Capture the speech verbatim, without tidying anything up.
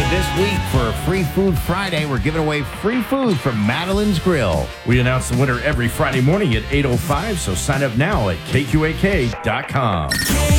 this week for Free Food Friday, we're giving away free food from Madeline's Grill. We announce the winner every Friday morning at eight oh five, so sign up now at K Q A K dot com.